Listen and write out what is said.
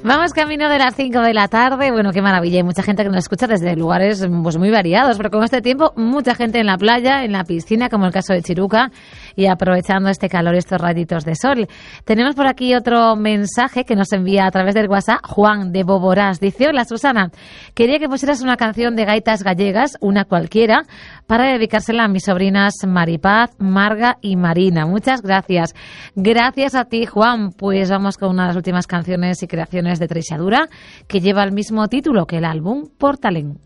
Vamos camino de las 5 de la tarde. Bueno, qué maravilla. Hay mucha gente que nos escucha desde lugares pues muy variados, pero con este tiempo mucha gente en la playa, en la piscina, como el caso de Chiruca, y aprovechando este calor, estos rayitos de sol. Tenemos por aquí otro mensaje que nos envía a través del WhatsApp Juan de Boborás. Dice: hola Susana, quería que pusieras una canción de gaitas gallegas, una cualquiera, para dedicársela a mis sobrinas Maripaz, Marga y Marina. Muchas gracias. Gracias a ti, Juan. Pues vamos con una de las últimas canciones y creaciones de Treixadura, que lleva el mismo título que el álbum Portalén.